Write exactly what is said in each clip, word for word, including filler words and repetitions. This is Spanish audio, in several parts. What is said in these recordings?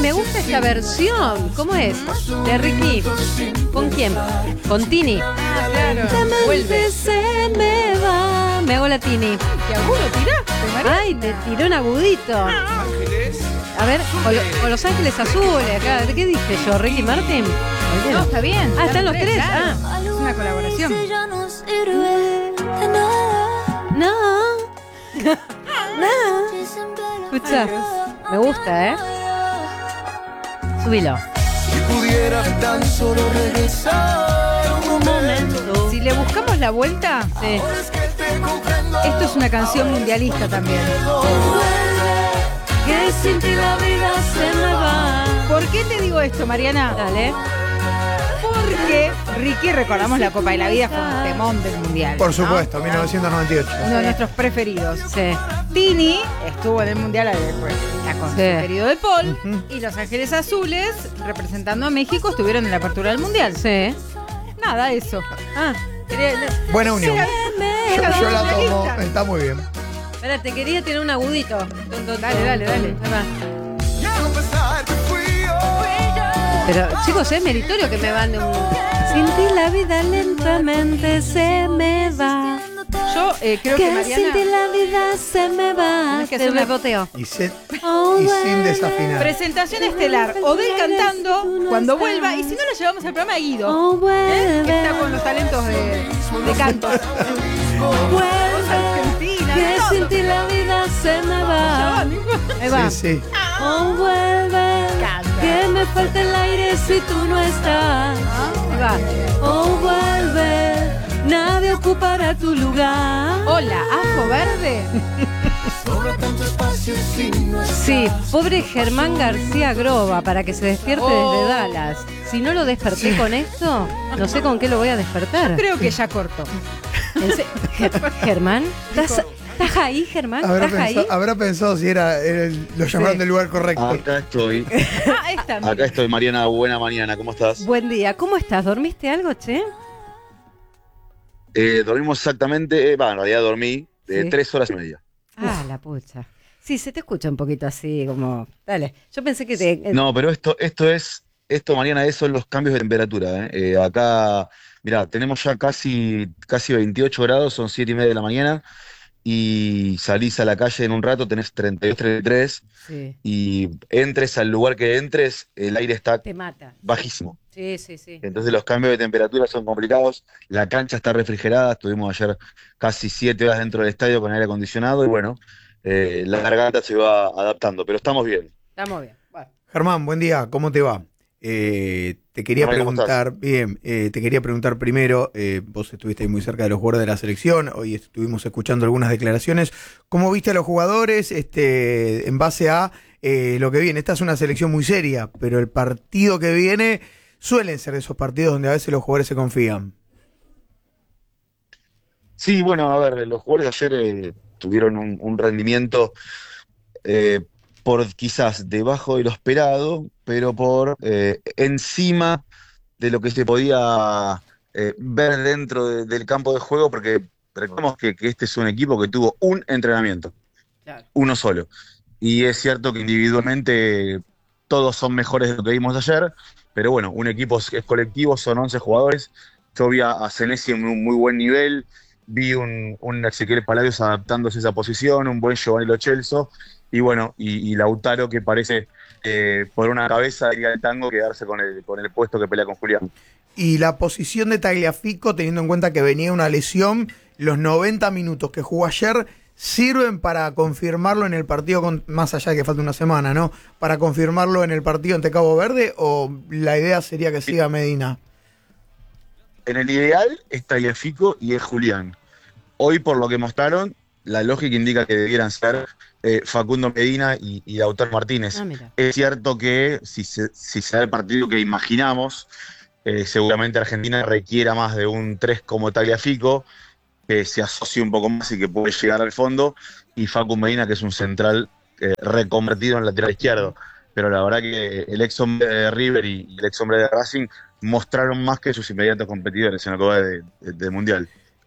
me gusta esta versión. ¿Cómo es? De Ricky. ¿Con quién? Con Tini. Ah, claro. Vuelve. Se me va. Me hago la Tini. ¿Qué agudo tiraste, María? Ay, te tiró un agudito. Ángeles. A ver, con, lo- con los ángeles azules acá. ¿Qué dije yo? ¿Ricky Martin? No, está bien. Ah, están los tres. claro. Ah. Es una colaboración. No. No. Escucha. Me gusta, ¿eh? Subilo. Si pudiera tan solo regresar un momento. Si le buscamos la vuelta, Sí. Es que te comprendo. esto es una canción mundialista también. Que sin ti la vida se me va. ¿Por qué te digo esto, Mariana? Dale. Porque Ricky, recordamos la Copa de la Vida, fue un temón del Mundial. Por ¿no? supuesto, mil novecientos noventa y ocho. Uno de nuestros preferidos. Sí. Tini estuvo en el Mundial después, está con Sí. su querido De Paul. Y Los Ángeles Azules, representando a México, estuvieron en la apertura del Mundial. Sí. Nada, eso. Ah. Buena unión. Me Yo, va. yo la tomo, mundialista. está muy bien. Espérate, quería tener un agudito. Tun, tun, Dale, tun, dale, tun. dale. Ahí va. Quiero pensar que fui yo. Pero, chicos, es meritorio que me mande un... Sin ti la vida lentamente se me va. Yo eh, creo que Que sin ti Mariana, la vida se me va. Tenés que Se hacer me una- boteo. Y, se- Oh, y sin desafinar. presentación estelar, Odell cantando cuando vuelva, y si no la llevamos al programa de Guido, Oh, ¿eh? vuelve. que está con los talentos de, de canto. Voz Vuelve. argentina, Que todo. sin ti la vida se me va. Ahí va. Sí, sí. Oh, vuelve. Canta. Que me falta el aire si tú no estás. Ahí va. Oh, vuelve. Nadie ocupará tu lugar. Hola, Ajo Verde. Sobra tanto espacio sin no estar. Sí, pobre Germán García Groba, para que se despierte Oh. desde Dallas. Si no lo desperté con esto, no sé con qué lo voy a despertar. Creo que ya cortó. ¿En se- Ger- Germán, ¿estás, estás ahí, Germán? Habrá ¿Estás ahí? pensado, habrá pensado si era, era el- lo llamaron Sí. del lugar correcto. Acá estoy, Ah, ahí está. mira. acá estoy, Mariana, buena mañana, ¿cómo estás? Buen día, ¿cómo estás? ¿Dormiste algo, che? Eh, dormimos exactamente, eh, va, en realidad dormí de Sí. tres horas y media. Ah, la pucha. Sí, se te escucha un poquito así, como... Dale, yo pensé que te... No, pero esto, esto es, esto, Mariana, eso son los cambios de temperatura, ¿eh? Eh, acá, mirá, tenemos ya casi, casi veintiocho grados, son siete y media de la mañana, y salís a la calle en un rato, tenés treinta y dos, treinta y tres, Sí, y entres al lugar que entres, el aire está te mata. bajísimo. Sí, sí, sí. Entonces los cambios de temperatura son complicados, la cancha está refrigerada, estuvimos ayer casi siete horas dentro del estadio con aire acondicionado y bueno, eh, la garganta se va adaptando, pero estamos bien. Estamos bien. Bueno. Germán, buen día, ¿cómo te va? Eh, te quería Hola, ¿cómo preguntar, bien, eh, te quería preguntar primero, eh, vos estuviste ahí muy cerca de los jugadores de la selección, hoy estuvimos escuchando algunas declaraciones, ¿cómo viste a los jugadores este, en base a eh, lo que viene? Esta es una selección muy seria, pero el partido que viene suelen ser esos partidos donde a veces los jugadores se confían. Sí, bueno, a ver, los jugadores ayer eh, tuvieron un, un rendimiento eh, por quizás debajo de lo esperado, pero por eh, encima de lo que se podía eh, ver dentro de- del campo de juego, porque recordemos que, que este es un equipo que tuvo un entrenamiento, Claro. uno solo. Y es cierto que individualmente todos son mejores de lo que vimos ayer, pero bueno, un equipo es, es colectivo, son once jugadores. Yo vi a, a Senesi en un muy buen nivel, vi un, un Ezequiel Palacios adaptándose a esa posición, un buen Giovanni Lo Celso, y bueno, y, y Lautaro que parece eh, por una cabeza ir al tango quedarse con el, con el puesto que pelea con Julián. Y la posición de Tagliafico, teniendo en cuenta que venía una lesión, los noventa minutos que jugó ayer sirven para confirmarlo en el partido, con, más allá de que falta una semana, ¿no? Para confirmarlo en el partido ante Cabo Verde, o la idea sería que siga Medina. En el ideal es Tagliafico y es Julián. Hoy, por lo que mostraron, la lógica indica que debieran ser eh, Facundo Medina y, y Lautaro Martínez. Ah, mira. Es cierto que si se, si se da el partido que imaginamos, eh, seguramente Argentina requiera más de un tres como Tagliafico, que se asocie un poco más y que puede llegar al fondo, y Facu Medina, que es un central eh, reconvertido en lateral izquierdo. Pero la verdad que el ex hombre de River y, y el ex hombre de Racing mostraron más que sus inmediatos competidores en la Copa de, de- del Mundial.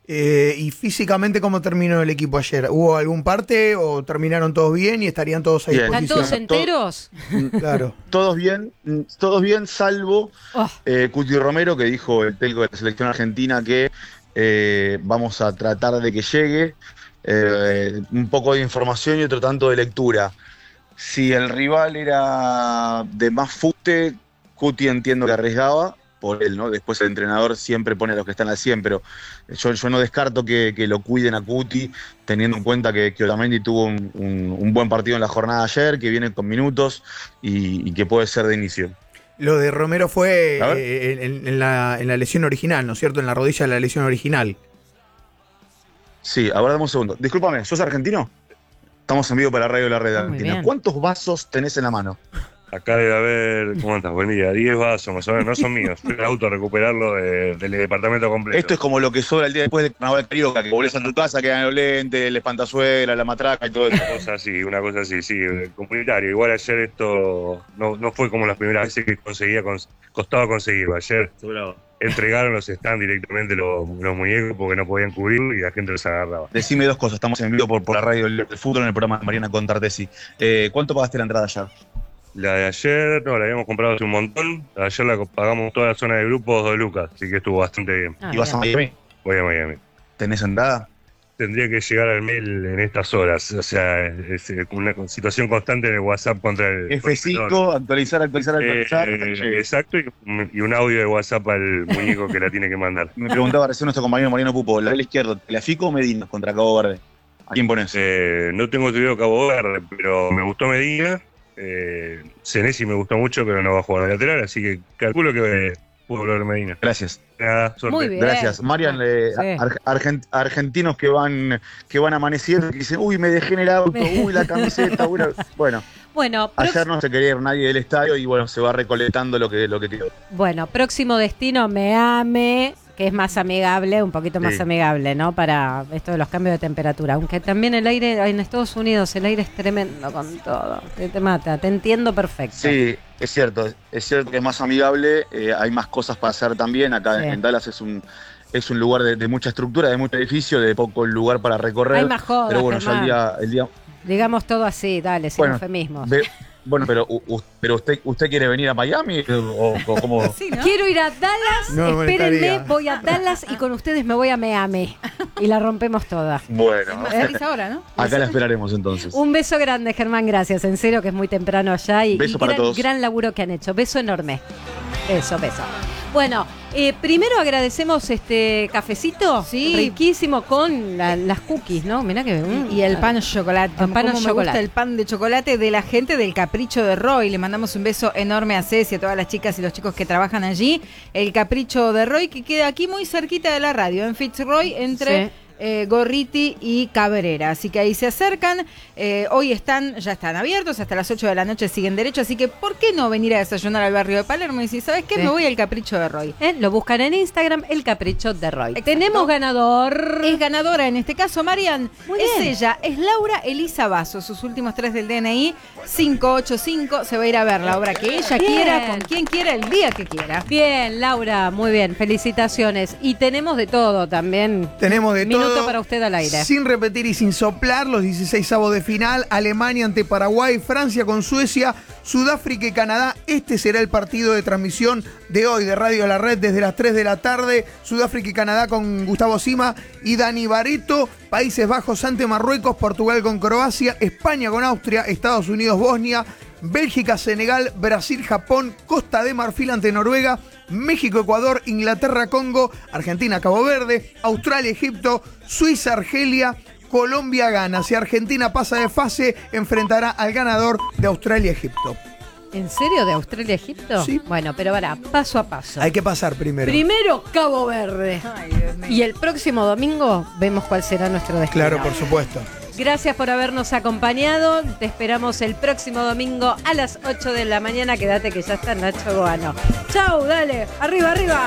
Eh, ¿Y físicamente cómo terminó el equipo ayer? ¿Hubo algún parte o terminaron todos bien y estarían todos a Bien. ¿Están disposición? todos enteros? Claro. Todos bien, todos bien, salvo Oh. eh, Cuti Romero, que dijo el técnico de la selección argentina que eh, vamos a tratar de que llegue. Eh, un poco de información y otro tanto de lectura. Si el rival era de más fuste, Cuti entiendo que arriesgaba por él, ¿no? Después el entrenador siempre pone a los que están al cien, pero yo, yo no descarto que, que lo cuiden a Cuti, teniendo en cuenta que, que Otamendi tuvo un, un, un buen partido en la jornada ayer, que viene con minutos y, y que puede ser de inicio. Lo de Romero fue A ver. eh, en, en la, en la lesión original, ¿no es cierto? En la rodilla de la lesión original. Sí, ahora dame un segundo. Discúlpame, ¿sos argentino? Estamos en vivo para Radio de la Red Muy Argentina. bien. ¿Cuántos vasos tenés en la mano? Acá debe haber, ¿cómo estás? Buen día, diez vasos más o menos, no son míos. Fui al auto a recuperarlo de- del departamento completo. Esto es como lo que sobra el día después del carnaval carioca, que volvés a tu casa, quedan los lentes, el espantazuela, la matraca y todo eso. Una cosa así, una cosa así, sí, eh, comunitario. Igual ayer esto no, no fue como las primeras veces que conseguía, cons- costaba conseguirlo. Ayer entregaron los stands directamente los, los muñecos porque no podían cubrirlo y la gente los agarraba. Decime dos cosas, estamos en vivo por, por la radio del, del fútbol en el programa de Mariana Contardesi. Eh, ¿Cuánto pagaste la entrada ayer? La de ayer, no, la habíamos comprado hace un montón. Ayer la pagamos toda la zona de grupos dos lucas, así que estuvo bastante bien. Ah, ¿Y vas a bien. Miami? Voy a Miami. ¿Tenés entrada? Tendría que llegar al mail en estas horas, o sea, es, es una situación constante en el WhatsApp contra el... F cinco, actualizar, actualizar, actualizar. Eh, Eh, exacto, y, y un audio de WhatsApp al muñeco que la tiene que mandar. Me preguntaba recién nuestro compañero Mariano Pupo, ¿la del izquierdo, ¿Telefico o Medina contra Cabo Verde? ¿A quién pones? Eh, no tengo estudiado Cabo Verde, pero me gustó Medina. Eh, Senesi me gustó mucho, pero no va a jugar de lateral, así que calculo que puedo volver Medina. Gracias. Nada, suerte. Muy bien. Gracias. Marian, eh, Sí. ar- argent- argentinos que van que van amaneciendo y que dicen, uy, me dejé en el auto, uy, la camiseta, uy, la-". Bueno, Bueno, ayer prox- no se quería ir nadie del estadio y bueno, se va recolectando lo que, lo que quedó. bueno, próximo destino, Miami, que es más amigable, un poquito más Sí. amigable, ¿no? Para esto de los cambios de temperatura. Aunque también el aire, en Estados Unidos, el aire es tremendo con todo. Te, te mata, te entiendo perfecto. Sí, es cierto, es cierto que es más amigable, eh, hay más cosas para hacer también. Acá Sí. en Dallas es un es un lugar de, de mucha estructura, de mucho edificio, de poco lugar para recorrer. Hay más jodas, pero bueno, ya el Germán. día, el día Digamos todo así, dale, sin Bueno, eufemismos. ve- bueno, pero, u- u- pero usted usted quiere venir a Miami o, o cómo. Sí, ¿no? Quiero ir a Dallas, No me espérenme, molestaría. voy a Dallas y con ustedes me voy a Miami. Y la rompemos toda. Bueno, Es más feliz ahora, ¿no? acá la esperaremos entonces. Un beso grande, Germán, gracias. En serio que es muy temprano allá y, Beso y para gran, todos. gran laburo que han hecho. Beso enorme. Beso, beso. Bueno, eh, primero agradecemos este cafecito. Sí. Riquísimo con la- las cookies, ¿no? Mirá que... mm, Y el pan chocolate. El pan Cómo me chocolate. gusta el pan de chocolate de la gente del Capricho de Roy. Le mandamos un beso enorme a Ceci, a todas las chicas y los chicos que trabajan allí. El Capricho de Roy, que queda aquí muy cerquita de la radio, en Fitzroy, entre... Sí. eh, Gorriti y Cabrera, así que ahí se acercan. Eh, hoy están, ya están abiertos, hasta las ocho de la noche siguen derecho, así que ¿por qué no venir a desayunar al barrio de Palermo? Y si ¿sabes qué? Sí. Me voy al Capricho de Roy. Eh, Lo buscan en Instagram, El Capricho de Roy. Exacto. Tenemos ganador. Es ganadora en este caso, Marian. Muy es bien. ella, es Laura Elisa Vaso. Sus últimos tres del D N I, cinco ocho cinco. Se va a ir a ver la obra que ella Bien. quiera, con quien quiera, el día que quiera. Bien, Laura, muy bien, felicitaciones. Y tenemos de todo también. Tenemos de Minuto todo. para usted al aire. Sin repetir y sin soplar, los dieciséis avos de final, Alemania ante Paraguay, Francia con Suecia, Sudáfrica y Canadá. Este será el partido de transmisión de hoy de Radio La Red desde las tres de la tarde. Sudáfrica y Canadá con Gustavo Sima y Dani Barreto. Países Bajos ante Marruecos, Portugal con Croacia, España con Austria, Estados Unidos, Bosnia, Bélgica, Senegal, Brasil, Japón, Costa de Marfil ante Noruega, México, Ecuador, Inglaterra, Congo, Argentina, Cabo Verde, Australia, Egipto, Suiza, Argelia, Colombia, Ghana. Si Argentina pasa de fase, enfrentará al ganador de Australia, Egipto. ¿En serio de Australia a Egipto? Sí. Bueno, pero para, paso a paso. Hay que pasar primero. Primero Cabo Verde. Ay, Dios mío. Y el próximo domingo vemos cuál será nuestro destino. Claro, por supuesto. Gracias por habernos acompañado. Te esperamos el próximo domingo a las ocho de la mañana. Quédate que ya está Nacho Goano. Chau, dale. Arriba, arriba.